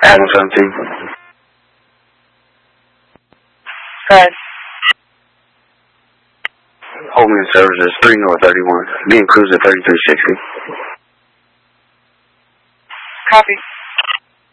Adam 17. Good. Hold me in services 3 North 31. Being cruised at 3360. Copy.